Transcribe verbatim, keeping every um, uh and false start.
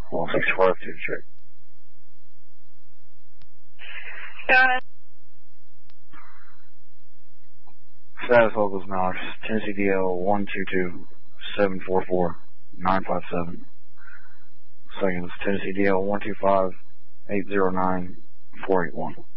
one six five two check. Got it. Status locals Knox, Tennessee D L one two two seven four four nine five seven. Seconds, Tennessee D L one two five eight zero nine four eight one.